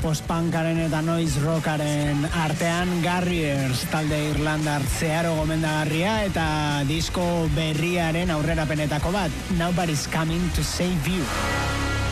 post-punkaren eta noise rockaren artean Garriers talde irlandar zeharo gomendagarria eta disko berriaren aurrerapenetako bat, Nobody's Coming to Save You.